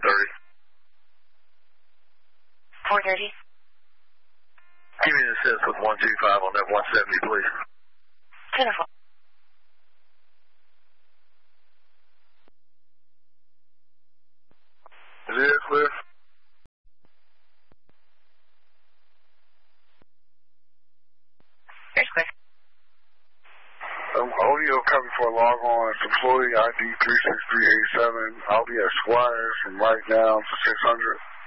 430. Give me an assist with 125 on that 170, please. 10-4. Is it clear? Here's clear. Audio coming for a log on. It's employee ID 36387. I'll be at Squires from right now to 600.